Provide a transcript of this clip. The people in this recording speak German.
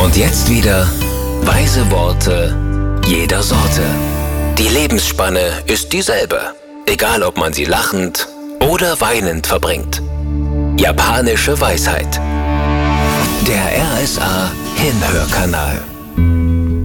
Und jetzt wieder weise Worte jeder Sorte. Die Lebensspanne ist dieselbe, egal ob man sie lachend oder weinend verbringt. Japanische Weisheit. Der RSA Hinhörkanal.